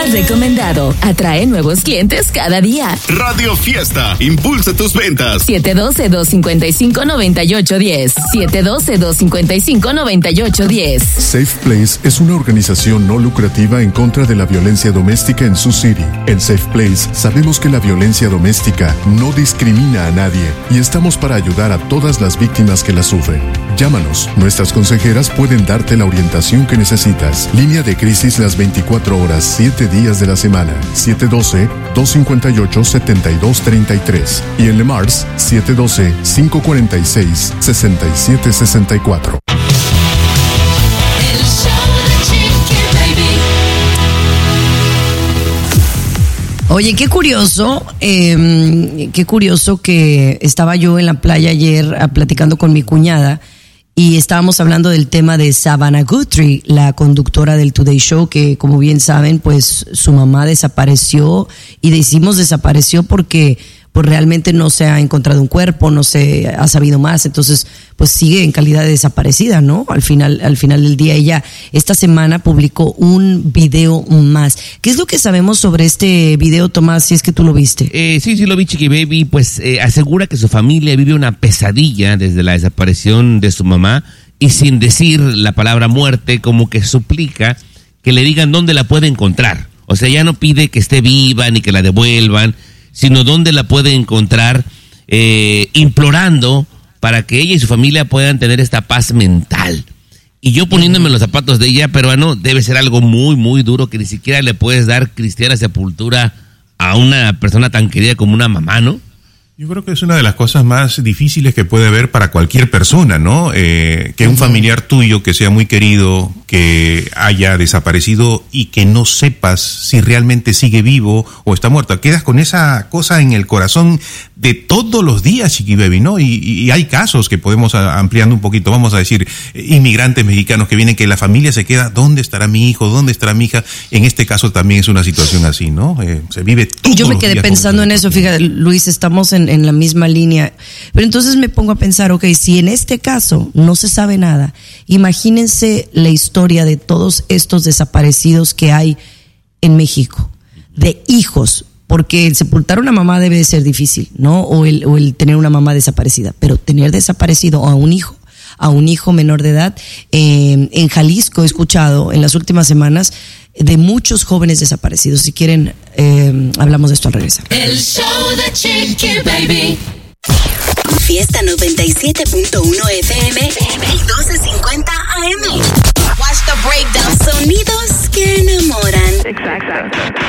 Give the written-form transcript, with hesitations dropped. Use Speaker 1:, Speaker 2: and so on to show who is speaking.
Speaker 1: más recomendado. Atrae nuevos clientes cada día.
Speaker 2: Radio Fiesta, impulsa tus ventas.
Speaker 1: 712-255-9810. 712-255-9810.
Speaker 3: Safe Place es una organización no lucrativa en contra de la violencia doméstica en Sioux City. En Safe Place sabemos que la violencia doméstica no discrimina a nadie y estamos para ayudar a todas las víctimas que la sufren. Llámanos, nuestras consejeras pueden darte la orientación que necesitas. Línea de crisis las 24 horas, 7 días de la semana. 712-258-7233. Y en Le Mars, 712-546-6764.
Speaker 4: Oye, qué curioso que estaba yo en la playa ayer platicando con mi cuñada y estábamos hablando del tema de Savannah Guthrie, la conductora del Today Show, que como bien saben, pues su mamá desapareció y decimos desapareció porque pues realmente no se ha encontrado un cuerpo, no se ha sabido más, entonces pues sigue en calidad de desaparecida, ¿no? Al final del día ella esta semana publicó un video más. ¿Qué es lo que sabemos sobre este video, Tomás, si es que tú lo viste?
Speaker 5: Sí lo vi, Chiqui Baby, pues asegura que su familia vive una pesadilla desde la desaparición de su mamá y sin decir la palabra muerte, como que suplica que le digan dónde la puede encontrar. O sea, ya no pide que esté viva ni que la devuelvan, sino dónde la puede encontrar, implorando para que ella y su familia puedan tener esta paz mental. Y yo poniéndome en los zapatos de ella, peruano, debe ser algo muy, muy duro, que ni siquiera le puedes dar cristiana sepultura a una persona tan querida como una mamá, ¿no?
Speaker 6: Yo creo que es una de las cosas más difíciles que puede haber para cualquier persona, ¿no? Que un familiar tuyo que sea muy querido, que haya desaparecido y que no sepas si realmente sigue vivo o está muerto. Quedas con esa cosa en el corazón de todos los días, Chiqui Baby, ¿no? Y hay casos que podemos, ampliando un poquito, vamos a decir, inmigrantes mexicanos que vienen, que la familia se queda, ¿dónde estará mi hijo? ¿Dónde estará mi hija? En este caso también es una situación así, ¿no? Se vive todo.
Speaker 4: Yo me quedé pensando en eso, fíjate, Luis, estamos en la misma línea. Pero entonces me pongo a pensar, ok, si en este caso no se sabe nada, imagínense la historia de todos estos desaparecidos que hay en México, de hijos, porque el sepultar a una mamá debe de ser difícil, ¿no? O el tener una mamá desaparecida, pero tener desaparecido a un hijo menor de edad. En Jalisco he escuchado en las últimas semanas de muchos jóvenes desaparecidos. Si quieren, hablamos de esto al regresar.
Speaker 7: El show de Chiqui Baby.
Speaker 8: Fiesta 97.1 FM y 1250 AM. Watch the breakdown. Sonidos que enamoran.
Speaker 9: Exacto.